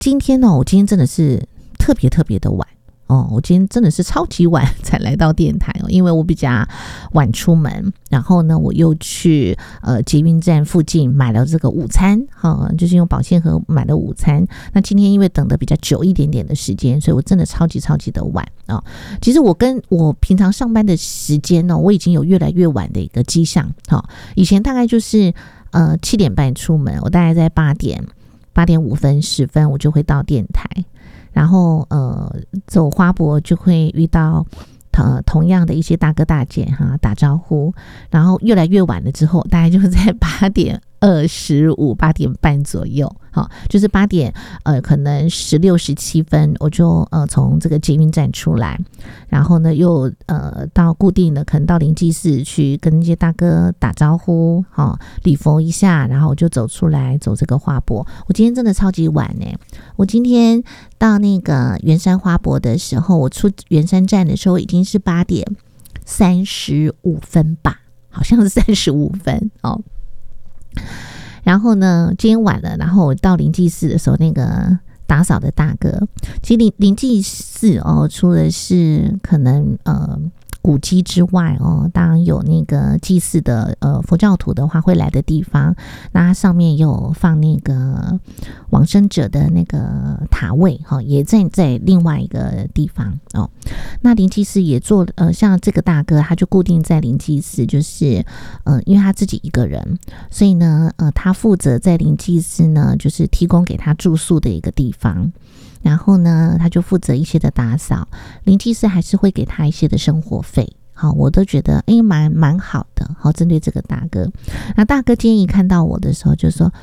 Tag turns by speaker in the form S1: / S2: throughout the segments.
S1: 今天我今天真的是特别的晚我今天真的是超级晚才来到电台因为我比较晚出门，然后呢我又去捷运站附近买了这个午餐就是用保鲜盒买了午餐。那今天因为等的比较久一点点的时间，所以我真的超级的晚其实我跟我平常上班的时间我已经有越来越晚的一个迹象以前大概就是7点半出门，我大概在8点5分10分我就会到电台，然后走花博就会遇到同样的一些大哥大姐打招呼，然后越来越晚了之后，大概就是在8点25 8点半左右就是8点可能16 17分我就从这个捷运站出来，然后呢又到固定的可能到灵济寺去跟那些大哥打招呼礼佛一下，然后我就走出来走这个花博。我今天真的超级晚我今天到那个圆山花博的时候，我出圆山站的时候已经是8点35分吧，好像是35分然后呢今天晚了，然后我到灵济寺的时候，那个打扫的大哥，其实灵济寺除了是可能古迹之外当然有那个祭祀的佛教徒的话会来的地方，那它上面有放那个往生者的那个塔位也在另外一个地方那灵济寺也做像这个大哥他就固定在灵济寺，就是因为他自己一个人，所以呢他负责在灵济寺呢就是提供给他住宿的一个地方，然后呢他就负责一些的打扫，灵济寺还是会给他一些的生活费我都觉得蛮好的针对这个大哥。那大哥今天一看到我的时候就说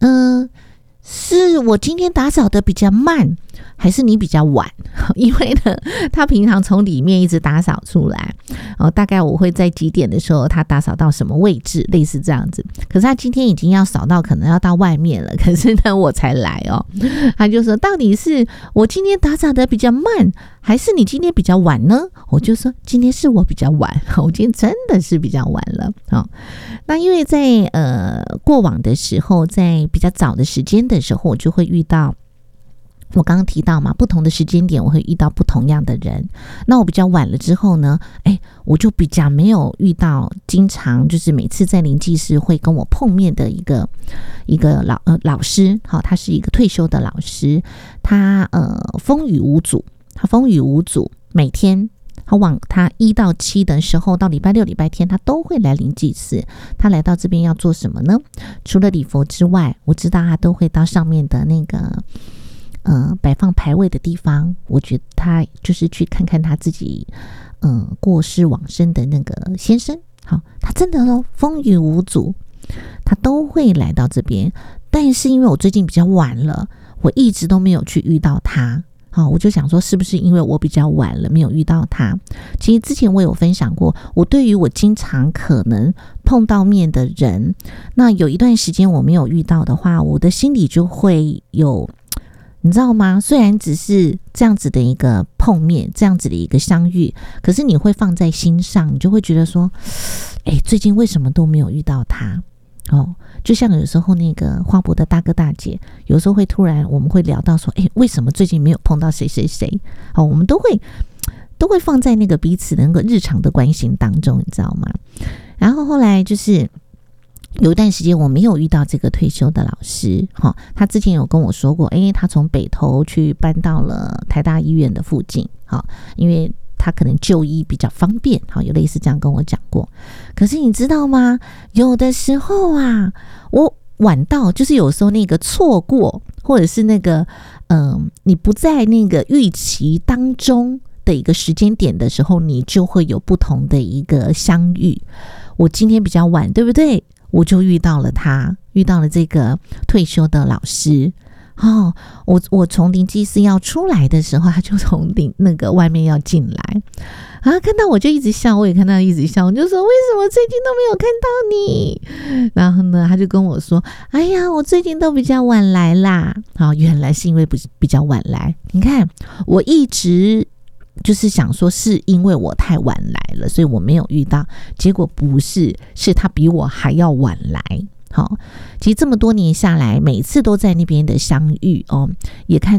S1: 是我今天打扫的比较慢还是你比较晚因为呢他平常从里面一直打扫出来大概我会在几点的时候他打扫到什么位置类似这样子，可是他今天已经要扫到可能要到外面了，可是呢我才来他就说到底是我今天打扫的比较慢还是你今天比较晚呢？我就说今天是我比较晚我今天真的是比较晚了那因为在过往的时候，在比较早的时间的时候，我就会遇到我刚刚提到嘛，不同的时间点我会遇到不同样的人。那我比较晚了之后呢我就比较没有遇到经常就是每次在灵济寺会跟我碰面的一个老师他是一个退休的老师，他风雨无阻，每天他1到7的时候，到礼拜6礼拜天他都会来灵济寺。他来到这边要做什么呢？除了礼佛之外，我知道他都会到上面的那个摆放牌位的地方，我觉得他就是去看看他自己过世往生的那个先生他真的风雨无阻，他都会来到这边。但是因为我最近比较晚了，我一直都没有去遇到他我就想说是不是因为我比较晚了没有遇到他。其实之前我有分享过，我对于我经常可能碰到面的人，那有一段时间我没有遇到的话，我的心里就会有你知道吗？虽然只是这样子的一个碰面，这样子的一个相遇，可是你会放在心上，你就会觉得说最近为什么都没有遇到他就像有时候那个花博的大哥大姐，有时候会突然我们会聊到说为什么最近没有碰到谁谁谁我们都会放在那个彼此的那个日常的关心当中，你知道吗？然后后来就是有一段时间我没有遇到这个退休的老师他之前有跟我说过他从北投去搬到了台大医院的附近因为他可能就医比较方便有类似这样跟我讲过。可是你知道吗，有的时候我晚到，就是有时候那个错过，或者是那个你不在那个预期当中的一个时间点的时候，你就会有不同的一个相遇。我今天比较晚，对不对？我就遇到了这个退休的老师我从灵济寺要出来的时候，他就从那个外面要进来看到我就一直笑，我也看到一直笑，我就说为什么最近都没有看到你？然后呢他就跟我说哎呀我最近都比较晚来啦原来是因为比较晚来。你看我一直就是想说是因为我太晚来了，所以我没有遇到，结果不是，是他比我还要晚来好，其实这么多年下来，每次都在那边的相遇哦，也看